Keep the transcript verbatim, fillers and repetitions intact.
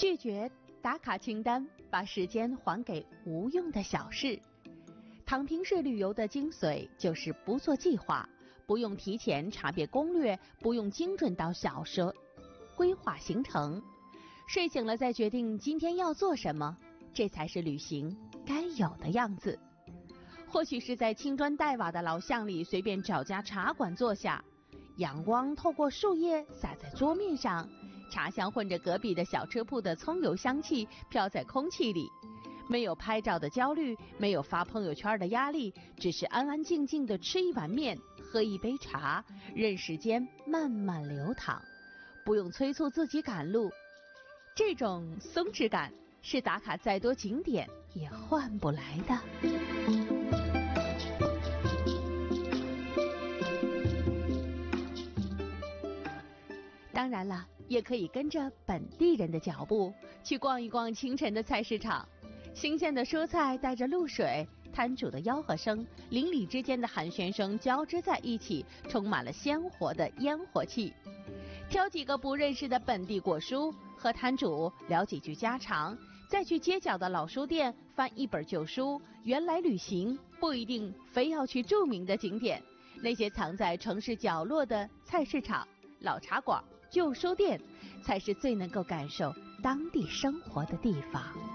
拒绝打卡清单，把时间还给无用的小事。躺平式旅游的精髓就是不做计划，不用提前查遍攻略，不用精准到小时规划行程，睡醒了再决定今天要做什么，这才是旅行该有的样子。或许是在青砖黛瓦的老巷里随便找家茶馆坐下，阳光透过树叶洒在桌面上，茶香混着隔壁的小吃铺的葱油香气飘在空气里，没有拍照的焦虑，没有发朋友圈的压力，只是安安静静的吃一碗面，喝一杯茶，任时间慢慢流淌，不用催促自己赶路。这种松弛感是打卡再多景点也换不来的。当然了，也可以跟着本地人的脚步去逛一逛清晨的菜市场，新鲜的蔬菜带着露水，摊主的吆喝声，邻里之间的寒暄声交织在一起，充满了鲜活的烟火气。挑几个不认识的本地果蔬，和摊主聊几句家常，再去街角的老书店翻一本旧书。原来旅行不一定非要去著名的景点，那些藏在城市角落的菜市场、老茶馆、旧书店，才是最能够感受当地生活的地方。